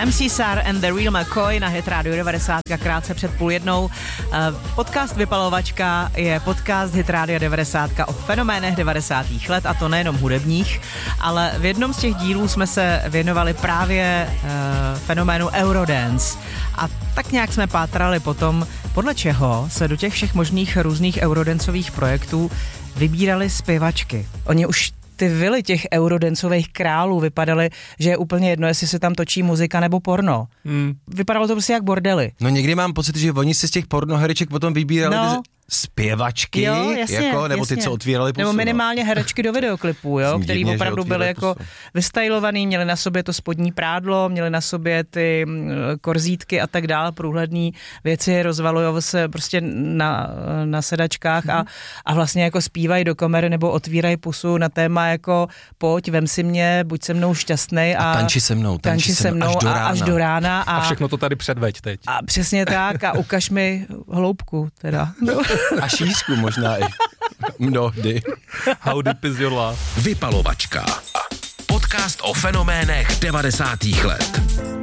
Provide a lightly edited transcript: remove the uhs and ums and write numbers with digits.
MC Sar and the Real McCoy na Hit Radio 90 krátce před 12:30. Podcast Vypalovačka je podcast Hit Radio 90 o fenoménech 90. let, a to nejenom hudebních, ale v jednom z těch dílů jsme se věnovali právě fenoménu Eurodance. A tak nějak jsme pátrali potom, podle čeho se do těch všech možných různých eurodancových projektů vybírali zpěvačky. Oni už ty vily těch eurodancových králů vypadaly, že je úplně jedno, jestli se tam točí muzika nebo porno. Vypadalo to prostě jak bordely. No někdy mám pocit, že oni si z těch pornohereček potom vybírali zpěvačky, jo, jasně, jako, nebo jasně. ty, co otvírali pusu. Nebo minimálně herečky do videoklipů, jo, který divně, opravdu byly jako vystylovaný, měli na sobě to spodní prádlo, měli na sobě ty korzítky a tak dále, průhledný věci, rozvalují se prostě na sedačkách a vlastně jako zpívají do kamery nebo otvírají pusu na téma jako pojď, vem si mě, buď se mnou šťastnej a tanči se mnou až do rána. A všechno to tady předveď teď. A přesně tak, a ukaž mi hloubku teda. No. A šířku možná i mnohdy. How deep is your love? Vypalovačka. Podcast o fenoménech 90. let.